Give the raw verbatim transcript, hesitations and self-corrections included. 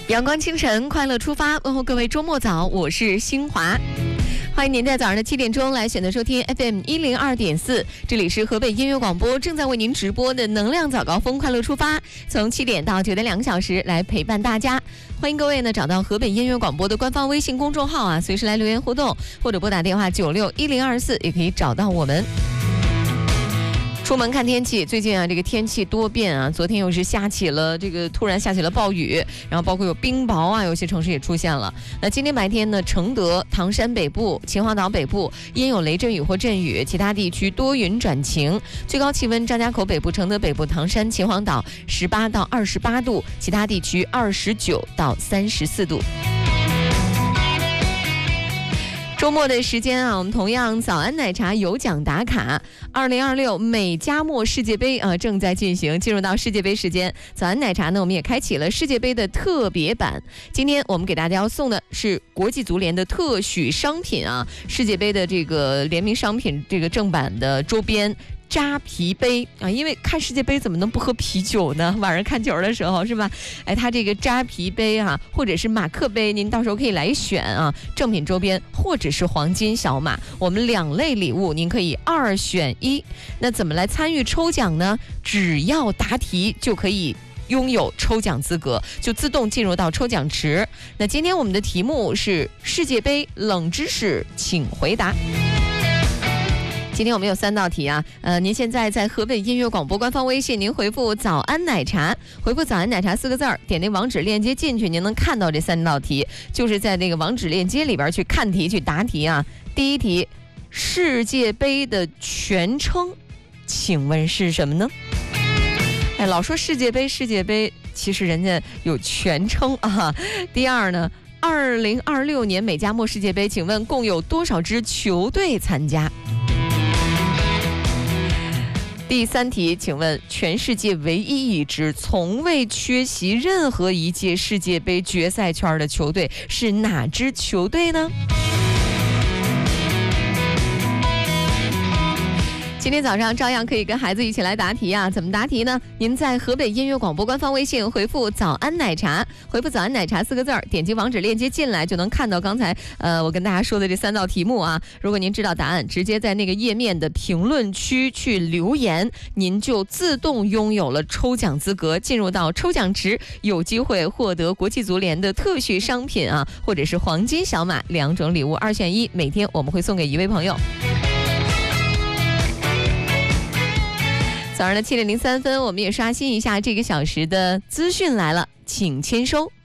阳光清晨，快乐出发，问候各位周末早，我是新华。欢迎您在早上的七点钟来选择收听 F M 一零二点四，这里是河北音乐广播正在为您直播的能量早高峰快乐出发，从七点到九点两个小时来陪伴大家。欢迎各位呢找到河北音乐广播的官方微信公众号啊，随时来留言互动，或者拨打电话九六一零二四也可以找到我们。出门看天气，最近啊，这个天气多变啊，昨天又是下起了这个突然下起了暴雨，然后包括有冰雹啊，有些城市也出现了。那今天白天呢，承德、唐山北部、秦皇岛北部阴有雷阵雨或阵雨，其他地区多云转晴。最高气温，张家口北部、承德北部、唐山、秦皇岛十八到二十八度，其他地区二十九到三十四度。周末的时间啊，我们同样早安奶茶有奖打卡。二零二六美加墨世界杯啊正在进行，进入到世界杯时间，早安奶茶呢，我们也开启了世界杯的特别版。今天我们给大家要送的是国际足联的特许商品啊，世界杯的这个联名商品这个正版的周边。扎啤杯啊，因为看世界杯怎么能不喝啤酒呢？晚上看球的时候是吧？哎，它这个扎啤杯啊，或者是马克杯，您到时候可以来选啊，正品周边或者是黄金小马，我们两类礼物您可以二选一。那怎么来参与抽奖呢？只要答题就可以拥有抽奖资格，就自动进入到抽奖池。那今天我们的题目是世界杯冷知识，请回答。今天我们有三道题啊，呃，您现在在河北音乐广播官方微信，您回复早安奶茶，回复早安奶茶四个字儿，点那网址链接进去，您能看到这三道题，就是在那个网址链接里边去看题去答题啊。第一题，世界杯的全称，请问是什么呢？哎，老说世界杯世界杯，其实人家有全称啊。第二呢，二零二六年美加墨世界杯，请问共有多少支球队参加？第三题，请问全世界唯一一支从未缺席任何一届世界杯决赛圈的球队是哪支球队呢？今天早上照样可以跟孩子一起来答题啊！怎么答题呢？您在河北音乐广播官方微信回复早安奶茶，回复早安奶茶四个字儿，点击网址链接进来就能看到刚才呃我跟大家说的这三道题目啊。如果您知道答案，直接在那个页面的评论区去留言，您就自动拥有了抽奖资格，进入到抽奖池，有机会获得国际足联的特许商品啊，或者是黄金小马两种礼物二选一，每天我们会送给一位朋友。早上的七点零三分，我们也刷新一下这个小时的资讯来了，请签收。